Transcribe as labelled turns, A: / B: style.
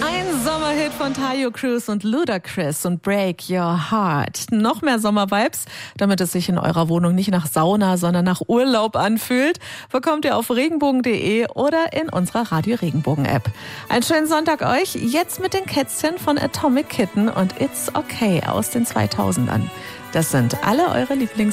A: Ein Sommerhit von Taio Cruz und Ludacris und Break Your Heart. Noch mehr Sommervibes, damit es sich in eurer Wohnung nicht nach Sauna, sondern nach Urlaub anfühlt, bekommt ihr auf regenbogen.de oder in unserer Radio Regenbogen App. Einen schönen Sonntag euch, jetzt mit den Kätzchen von Atomic Kitten und It's Okay aus den 2000ern. Das sind alle eure